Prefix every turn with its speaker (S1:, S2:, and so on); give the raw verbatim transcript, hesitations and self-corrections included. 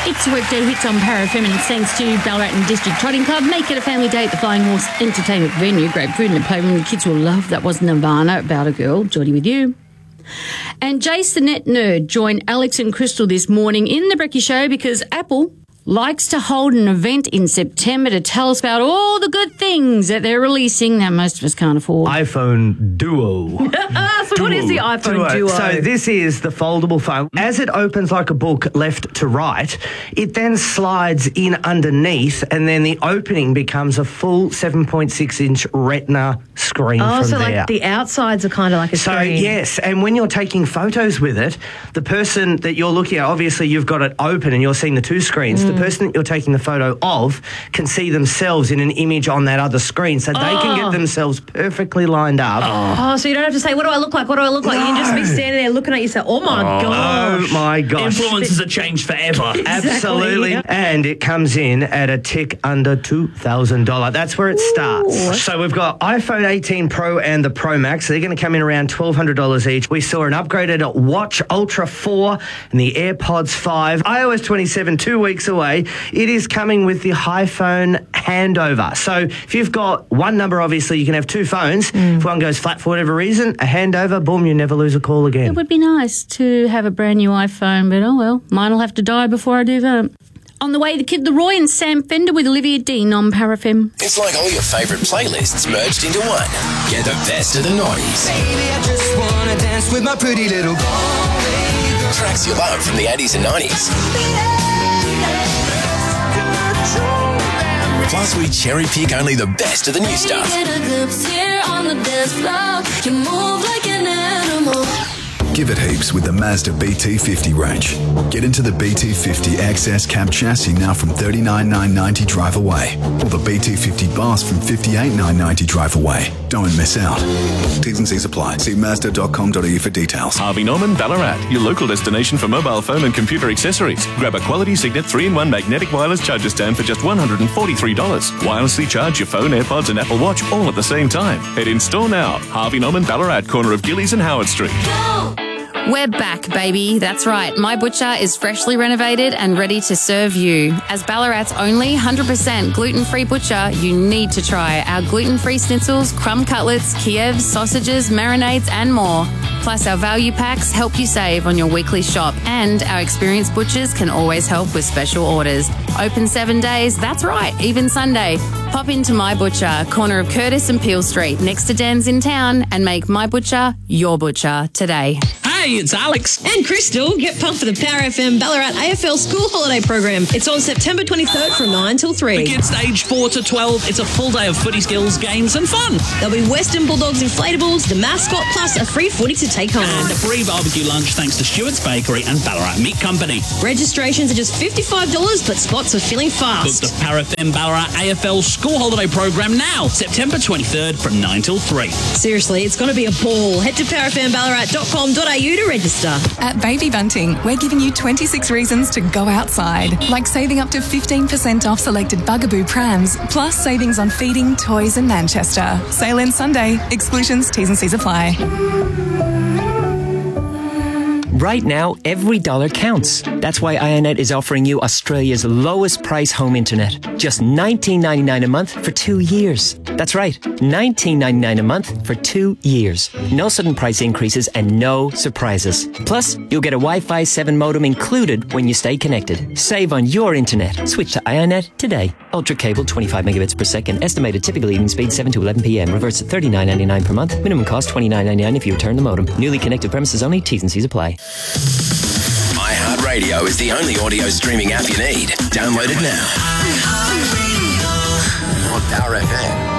S1: It's Workday Hits on Para F M, and thanks to Ballarat and District Trotting Club. Make it a family day at the Flying Horse Entertainment Venue. Great food and a playroom the kids will love. That was Nirvana, About a Girl. Geordie with you. And Jace the Net Nerd joined Alex and Crystal this morning in the Brekkie Show because Apple likes to hold an event in September to tell us about all the good things that they're releasing that most of us can't afford.
S2: iPhone Duo.
S1: so
S2: Duo.
S1: What is the iPhone Duo?
S2: Duo? So this is the foldable phone. As it opens like a book left to right, it then slides in underneath and then the opening becomes a full seven point six inch retina screen
S3: oh,
S2: from
S3: so
S2: there.
S3: like the outsides are kind of like a
S2: So,
S3: screen.
S2: yes, and when you're taking photos with it, the person that you're looking at, obviously you've got it open and you're seeing the two screens. Mm. The person that you're taking the photo of can see themselves in an image on that other screen, so they
S3: oh.
S2: can get themselves perfectly lined up.
S3: Oh. oh, so you don't have to say, what do I look like, what do I look like?
S2: No.
S3: You can just be standing there looking at yourself. Oh, my
S2: oh,
S3: gosh.
S2: Oh, my gosh.
S4: Influencers are changed forever.
S3: Exactly.
S2: Absolutely. And it comes in at a tick under two thousand dollars. That's where it starts.
S3: Ooh.
S2: So we've got iPhone eighteen Pro and the Pro Max. They're going to come in around twelve hundred dollars each. We saw an upgraded Watch Ultra four and the AirPods five. iOS twenty-seven, two weeks away. It is coming with the iPhone handover. So if you've got one number, obviously, you can have two phones. Mm. If one goes flat for whatever reason, a handover, boom, you never lose a call again.
S1: It would be nice to have a brand new iPhone, but oh well, mine will have to die before I do that. On the way, the Kid Laroi and Sam Fender with Olivia Dean on Para F M.
S5: It's like all your favourite playlists merged into one. Get the best of the nineties.
S6: Baby, I just wanna dance with my pretty little girl.
S5: Tracks you love from the eighties and nineties. Plus, we cherry pick only the best of the new stuff.
S7: Give it heaps with the Mazda B T fifty range. Get into the B T fifty X S cab chassis now from thirty-nine thousand nine hundred ninety drive away, or the B T fifty Bus from fifty-eight thousand nine hundred ninety drive away. Don't miss out. T's and C's apply. See mazda dot com dot a u for details.
S8: Harvey Norman Ballarat, your local destination for mobile phone and computer accessories. Grab a quality Signet three in one magnetic wireless charger stand for just one hundred forty-three dollars. Wirelessly charge your phone, AirPods and Apple Watch all at the same time. Head in store now. Harvey Norman Ballarat, corner of Gillies and Howard Street.
S1: Go! We're back, baby. That's right. My Butcher is freshly renovated and ready to serve you. As Ballarat's only one hundred percent gluten-free butcher, you need to try our gluten-free schnitzels, crumb cutlets, Kievs, sausages, marinades and more. Plus, our value packs help you save on your weekly shop, and our experienced butchers can always help with special orders. Open seven days, that's right, even Sunday. Pop into My Butcher, corner of Curtis and Peel Street, next to Dan's in town, and make My Butcher your butcher today.
S4: Hey, it's Alex.
S3: And Crystal. Get pumped for the Para F M Ballarat A F L School Holiday Program. It's on September twenty-third from nine till three.
S4: For kids aged four to twelve, it's a full day of footy skills, games and fun.
S3: There'll be Western Bulldogs inflatables, the mascot, plus a free footy to take home.
S4: And a free barbecue lunch thanks to Stewart's Bakery and Ballarat Meat Company.
S3: Registrations are just fifty-five dollars, but spots are filling fast.
S4: Book the Para F M Ballarat A F L School Holiday Program now, September twenty-third from nine till three.
S3: Seriously, it's going to be a ball. Head to para f m ballarat dot com dot a u to register.
S9: At Baby Bunting, we're giving you twenty-six reasons to go outside, like saving up to fifteen percent off selected Bugaboo prams, plus savings on feeding, toys and Manchester. Sale ends Sunday. Exclusions, T's and C's apply.
S10: Right now, every dollar counts. That's why Ionet is offering you Australia's lowest price home internet. Just nineteen ninety-nine a month for two years. That's right, nineteen ninety-nine a month for two years. No sudden price increases and no surprises. Plus, you'll get a Wi-Fi seven modem included when you stay connected. Save on your internet. Switch to Ionet today. Ultra cable, twenty-five megabits per second. Estimated typical evening speed, seven to eleven p.m. Reverse at thirty-nine ninety-nine per month. Minimum cost, twenty-nine ninety-nine if you return the modem. Newly connected premises only. T's and C's apply.
S5: iHeartRadio is the only audio streaming app you need. Download it now. On Power F M.